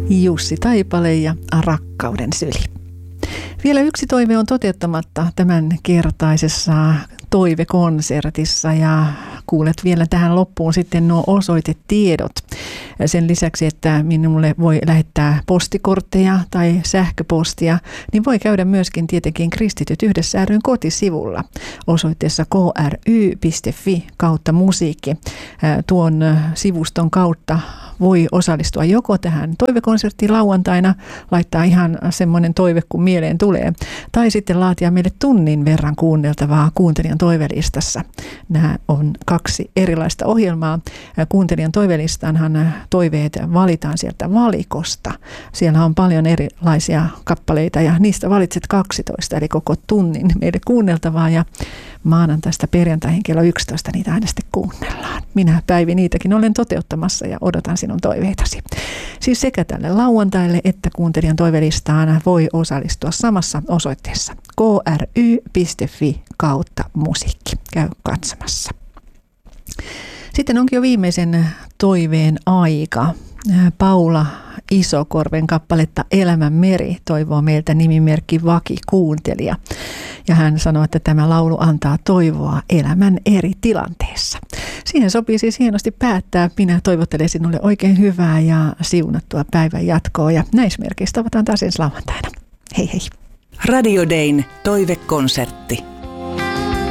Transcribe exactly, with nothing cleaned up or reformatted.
Jussi Taipale ja Rakkauden syli. Vielä yksi toive on toteuttamatta tämän kertaisessa toivekonsertissa ja kuulet vielä tähän loppuun sitten nuo osoitetiedot. Sen lisäksi, että minulle voi lähettää postikortteja tai sähköpostia, niin voi käydä myöskin tietenkin Kristityt Yhdessä ry:n kotisivulla osoitteessa k r y piste f i kautta musiikki. Tuon sivuston kautta voi osallistua joko tähän toivekonserttiin lauantaina, laittaa ihan semmoinen toive, kun mieleen tulee, tai sitten laatia meille tunnin verran kuunneltavaa kuuntelijan toivelistassa. Nämä on kaksi erilaista ohjelmaa. Kuuntelijan toivelistanhan toiveet valitaan sieltä valikosta. Siellä on paljon erilaisia kappaleita ja niistä valitset kaksitoista, eli koko tunnin meille kuunneltavaa ja maanantaista perjantaihin kello yksitoista niitä aina sitten kuunnellaan. Minä Päivi niitäkin olen toteuttamassa ja odotan sinun toiveitasi. Siis sekä tälle lauantaille että kuuntelijan toivelistaan voi osallistua samassa osoitteessa k r y piste f i kautta musiikki. Käy katsomassa. Sitten onkin jo viimeisen toiveen aika. Paula Isokorven kappaletta Elämän meri toivoo meiltä nimimerkki Vaki kuuntelija. Ja hän sanoo, että tämä laulu antaa toivoa elämän eri tilanteessa. Siihen sopii siis hienosti päättää. Minä toivottelen sinulle oikein hyvää ja siunattua päivän jatkoa. Ja näissä merkeissä tavataan taas ensi lauantaina. Hei hei. Radio Dayn toivekonsertti.